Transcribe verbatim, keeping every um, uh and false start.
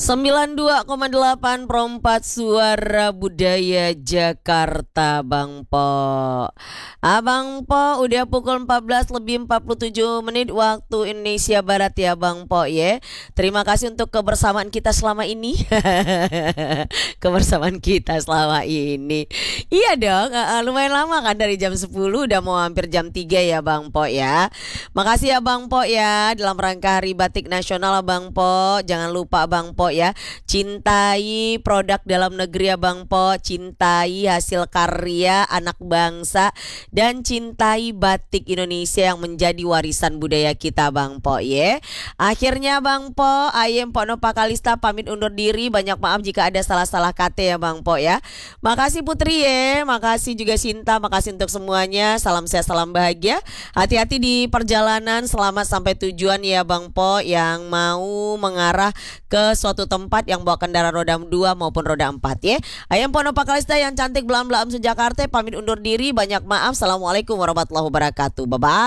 sembilan puluh dua koma delapan Perempat Suara Budaya Jakarta, Bang Po. Abang Po, udah pukul empat belas lebih empat puluh tujuh menit waktu Indonesia Barat ya Bang Po ya. Terima kasih untuk kebersamaan kita selama ini. Kebersamaan kita selama ini. Iya dong, uh, uh, lumayan lama kan, dari jam sepuluh udah mau hampir jam tiga ya Bang Po ya. Makasih ya Bang Po ya, dalam rangka Hari Batik Nasional Bang Po. Jangan lupa Bang Po ya, cintai produk dalam negeri ya Bang Po, cintai hasil karya anak bangsa, dan cintai batik Indonesia yang menjadi warisan budaya kita Bang Po ya. Akhirnya Bang Po, Ayem Pono Pakalista pamit undur diri. Banyak maaf jika ada salah-salah kata ya Bang Po ya. Makasih Putri ya, makasih juga Sinta, makasih untuk semuanya. Salam sehat, salam bahagia. Hati-hati di perjalanan, selamat sampai tujuan ya Bang Po. Yang mau mengarah ke suatu tempat yang bawa kendaraan roda dua maupun roda empat ya. Ayam Pono Pakalista yang cantik belam-belam sejakarta pamit undur diri. Banyak maaf. Assalamualaikum warahmatullahi wabarakatuh. Bye bye.